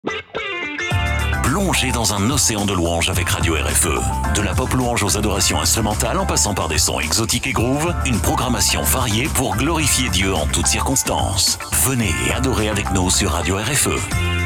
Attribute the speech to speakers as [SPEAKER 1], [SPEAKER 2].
[SPEAKER 1] Plongez dans un océan de louanges avec Radio RFE. De la pop louange aux adorations instrumentales en passant par des sons exotiques et groove, une programmation variée pour glorifier Dieu en toutes circonstances. Venez et adorez avec nous sur Radio RFE.